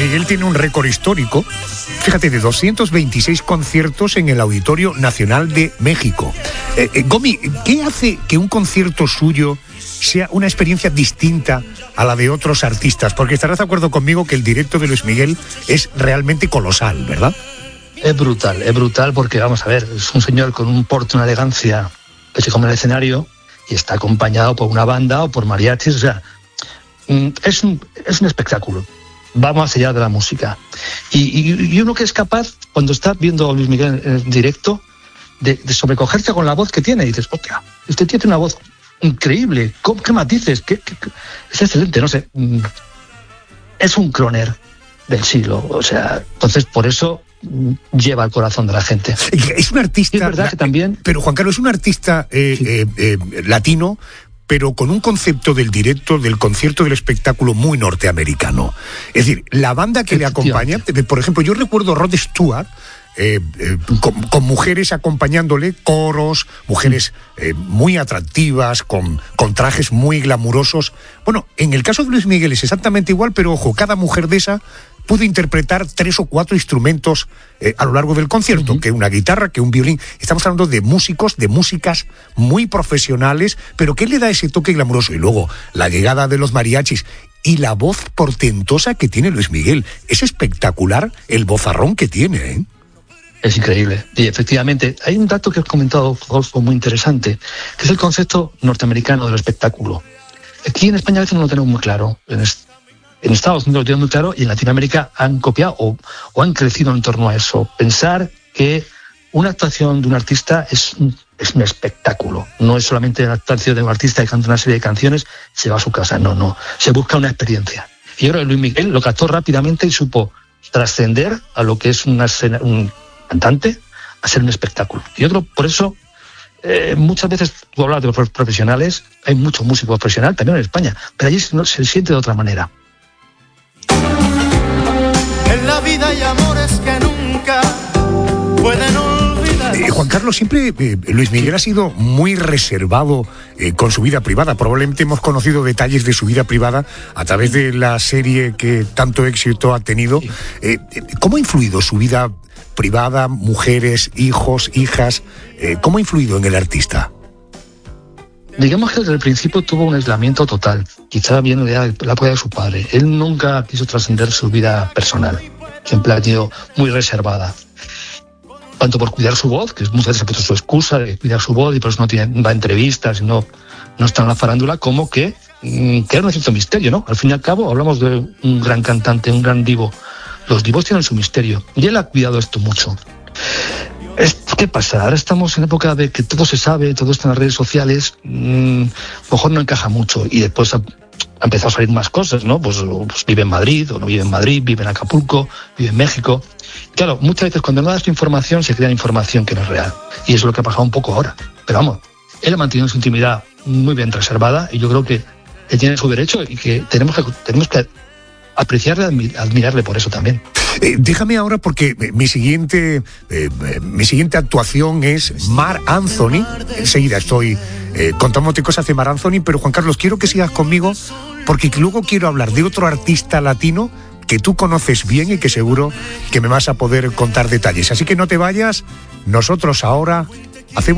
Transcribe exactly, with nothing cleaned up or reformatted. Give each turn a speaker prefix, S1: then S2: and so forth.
S1: Miguel tiene un récord histórico, fíjate, de doscientos veintiséis conciertos en el Auditorio Nacional de México. Eh, eh, Gomi, ¿qué hace que un concierto suyo sea una experiencia distinta a la de otros artistas? Porque estarás de acuerdo conmigo que el directo de Luis Miguel es realmente colosal, ¿verdad?
S2: Es brutal, es brutal porque, vamos a ver, es un señor con un porte, una elegancia que se come en el escenario y está acompañado por una banda o por mariachis, o sea, es un, es un espectáculo. Va más allá de la música. Y, y, y uno que es capaz, cuando está viendo a Luis Miguel en directo, de, de sobrecogerse con la voz que tiene, y dices, hostia, este tío tiene una voz increíble, ¿qué matices? ¿Qué, qué, qué? Es excelente, no sé. Es un croner del siglo, o sea, entonces por eso lleva al corazón de la gente.
S1: Es un artista...
S2: Y es verdad que también...
S1: Pero Juan Carlos, es un artista eh, sí. eh, eh, latino, pero con un concepto del directo, del concierto, del espectáculo muy norteamericano. Es decir, la banda que le acompaña, por ejemplo, yo recuerdo a Rod Stewart, Eh, eh, con, con mujeres acompañándole, coros, mujeres eh, muy atractivas, con, con trajes muy glamurosos. Bueno, en el caso de Luis Miguel es exactamente igual, pero ojo, cada mujer de esa pudo interpretar tres o cuatro instrumentos eh, a lo largo del concierto, uh-huh. que una guitarra, que un violín. Estamos hablando de músicos, de músicas muy profesionales, pero ¿qué le da ese toque glamuroso? Y luego, la llegada de los mariachis y la voz portentosa que tiene Luis Miguel. Es espectacular el vozarrón que tiene, ¿eh?
S2: Es increíble. Y efectivamente, hay un dato que has comentado, Rodolfo, muy interesante, que es el concepto norteamericano del espectáculo. Aquí en España a veces no lo tenemos muy claro. En, est- en Estados Unidos lo tienen muy claro y en Latinoamérica han copiado o, o han crecido en torno a eso. Pensar que una actuación de un artista es un, es un espectáculo. No es solamente la actuación de un artista que canta una serie de canciones, se va a su casa. No, no. Se busca una experiencia. Y yo creo que Luis Miguel lo captó rápidamente y supo trascender a lo que es una escena... Un, cantante a ser un espectáculo. Y otro, por eso, eh, muchas veces tú hablas de los profesionales, hay mucho músico profesional también en España, pero allí se, no, se siente de otra manera.
S3: En la vida hay amores que nunca pueden olvidar.
S1: Eh, Juan Carlos, siempre eh, Luis Miguel ha sido muy reservado eh, con su vida privada. Probablemente hemos conocido detalles de su vida privada a través de la serie que tanto éxito ha tenido. Eh, ¿Cómo ha influido su vida privada, mujeres, hijos, hijas? Eh, ¿Cómo ha influido en el artista?
S2: Digamos que desde el principio tuvo un aislamiento total. Quizá viene de la apoyo de su padre. Él nunca quiso trascender su vida personal. Siempre ha sido muy reservada. Tanto por cuidar su voz, que muchas veces ha puesto su excusa de cuidar su voz y por eso no tiene, va a entrevistas y no, no está en la farándula, como que, que era un cierto misterio, ¿no? Al fin y al cabo hablamos de un gran cantante, un gran divo. Los divos tienen su misterio y él ha cuidado esto mucho. ¿Qué pasa? Ahora estamos en época de que todo se sabe, todo está en las redes sociales, mmm, a lo mejor no encaja mucho y después ha, ha empezado a salir más cosas, ¿no? Pues, pues vive en Madrid o no vive en Madrid, vive en Acapulco, vive en México. Claro, muchas veces cuando no das tu información se crea información que no es real y eso es lo que ha pasado un poco ahora. Pero vamos, él ha mantenido su intimidad muy bien reservada y yo creo que él tiene su derecho y que tenemos que, tenemos que apreciarle, admir, admirarle por eso también.
S1: Eh, déjame ahora porque mi siguiente eh, mi siguiente actuación es Marc Anthony. Enseguida estoy eh, contándote cosas de Marc Anthony, pero Juan Carlos, quiero que sigas conmigo porque luego quiero hablar de otro artista latino que tú conoces bien y que seguro que me vas a poder contar detalles. Así que no te vayas, nosotros ahora hacemos